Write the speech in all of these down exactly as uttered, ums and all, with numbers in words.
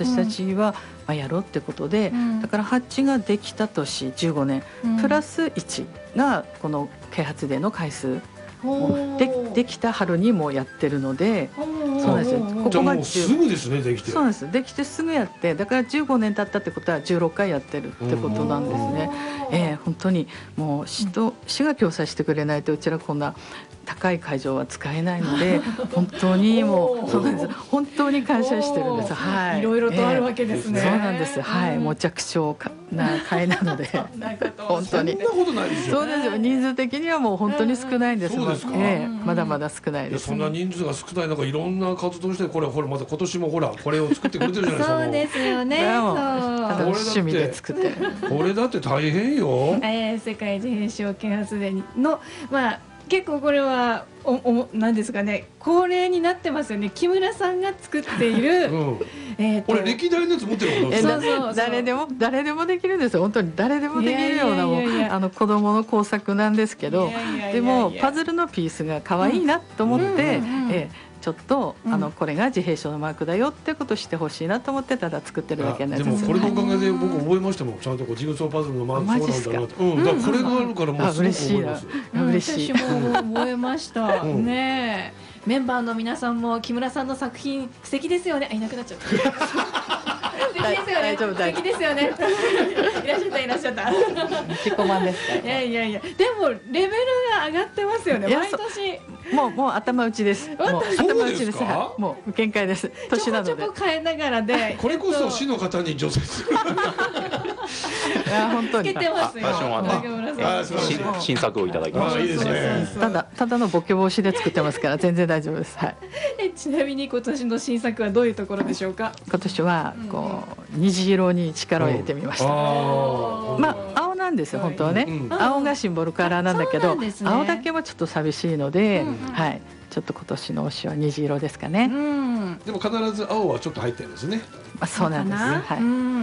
私たちはまあやろうってことで、うん、だからハッチができた年じゅうごねん、うん、プラスいちがこの啓発デーの回数で, できた春にもやってるので、そうなんですよ。 ここがもうすぐですね、できて。 そうなんです。できてすぐやって、だからじゅうごねん経ったってことはじゅうろっかいやってるってことなんですね。えー、本当にもう市と市が共催してくれないとうちらこんな高い会場は使えないので、本当にもうそうなんです。本当に感謝してるんです。はい。 いろいろとあるわけですね。 えー、そうなんです。はい。もう弱小な会なので、本当に。 そんなことないですよ。 そうですよ。人数的にはもう本当に少ないんです。 そうですか。 えー、まだまだ少ないです。 そんな人数が少ない中、いろんな活動して、これほらまた今年もほらこれを作ってくれてるじゃないですか。 そうですよね。 そう。趣味で作ってる。 これだって大変よ。 えー、世界自閉症啓発デーのまあ。結構これはおおなんですかね、恒例になってますよね。木村さんが作っている、うん、 えー、これ歴代のやつ持ってるの？ えそうそうそう、誰でも誰でもできるんですよ。本当に誰でもできるようなもうあの子供の工作なんですけど、でもパズルのピースが可愛いなと思って、えーちょっと、うん、あのこれが自閉症のマークだよってことをしてほしいなと思ってただ作ってるだけなんです。 でもこれのおかげで僕覚えましたもん。ちゃんとこうジグソーパズルのマークそうなんだなって。うん、だからこれがあるからもうすごく覚えます。 嬉しい。 私も覚えました。ねえ。メンバーの皆さんも木村さんの作品素敵ですよね。あ、いなくなっちゃった。素敵ですよね。素敵ですよね。いらっしゃったいらっしゃった。 自己満ですか。 いやいやいや。でもレベルが上がってますよね。毎年。 もうもう頭打ちです。もう頭打ちです。もう限界です。年なので。 ちょこちょこ変えながらで。 これこそ市の方に除雪。 いや本当に。 つけてますよ。 新作をいただきました。 いいですね。 ただただのボケ防止で作ってますから全然大丈夫です。はい。 えちなみに今年の新作はどういうところでしょうか。 今年はこう虹色に力を入れてみました。まあ青なんですよ本当はね。青がシンボルカラーなんだけど、青だけはちょっと寂しいので、はい。ちょっと今年の推しは虹色ですかね。 でも必ず青はちょっと入ってるんですね。 あ、そうなんです。はい。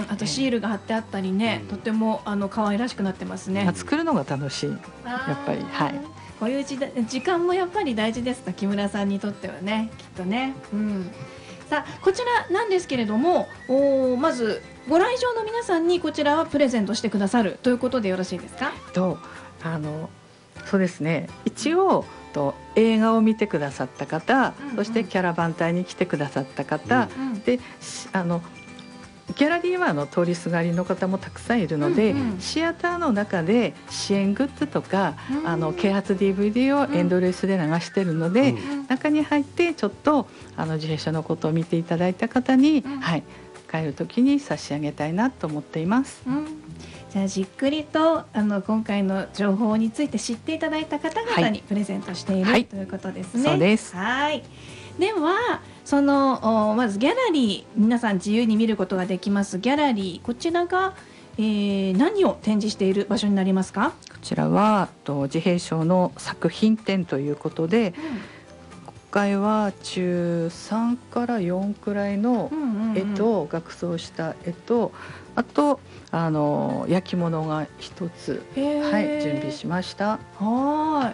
あとシールが貼ってあったりね、とてもあの可愛らしくなってますね。 作るのが楽しい。やっぱりはい。 こういう時時間もやっぱり大事ですか、木村さんにとってはね、きっとね。うん。さあこちらなんですけれども、おまずご来場の皆さんにこちらはプレゼントしてくださるということでよろしいですか。 とあのそうですね。一応と映画を見てくださった方、うんうん、そしてキャラバン隊に来てくださった方、うんうん、であのギャラリーはあの通りすがりの方もたくさんいるので、うんうん、シアターの中で支援グッズとか、うん、あの啓発 ディーブイディー をエンドレスで流してるので、うん、中に入ってちょっとあの自閉症のことを見ていただいた方に、うん、はい、帰る時に差し上げたいなと思っています。うん、 じゃあじっくりとあの今回の情報について知っていただいた方々にプレゼントしている、はい、ということですね。 そうです。 はい。ではそのまずギャラリー、皆さん自由に見ることができますギャラリー、こちらが、えー、何を展示している場所になりますか。 こちらはと自閉症の作品展ということで、うん、今回は中さんからよんくらいの絵と額装した絵と、あとあの焼き物が一つ、はい、準備しました。 はい。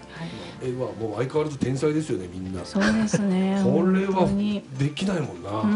絵はもう相変わらず天才ですよね、みんな。 そうですね。 これはできないもんな。 うん。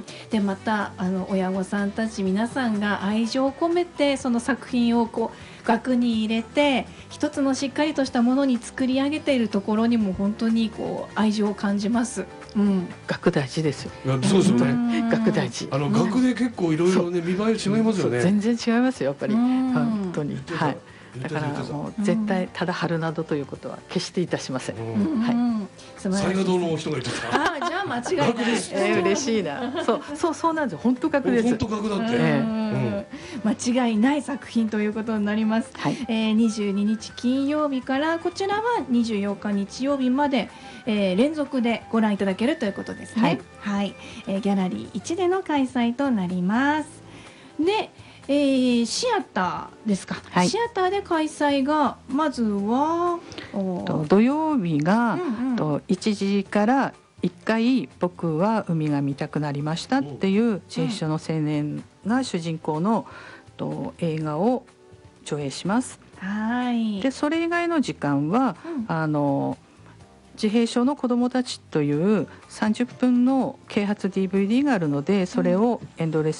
でまたあの親御さんたち皆さんが愛情を込めてその作品をこう額に入れて一つのしっかりとしたものに作り上げているところにも本当にこう愛情を感じます。うん、 額大事ですよ。 いやそうですよね。 額大事。 あの額で結構いろいろね見栄え違いますよね。 全然違いますよやっぱり。本当に。はい。だからもう絶対ただ貼るなどということは決していたしません。はい。サイガ堂の人が言ってた。 あ、じゃあ間違いない。 えー、嬉しいな。そうそうそうなんですよ。本当額です。 本当額だって。 間違いない作品ということになります。はい。えー、にじゅうににち金曜日からこちらはにじゅうよっか日曜日まで、えー、連続でご覧いただけるということですね。はい。はい。えー、ギャラリーいちでの開催となります。で。えー、シアターですか、はい、シアターで開催がまずはと土曜日が、うんうん、といちじからいっかい僕は海が見たくなりましたっていう自閉症の青年が主人公の、うん、と映画を上映します。 はい。 でそれ以外の時間は、うん、あの自閉症の子どもたちというさんじゅっぷんの啓発 ディーブイディー があるのでそれをエンドレス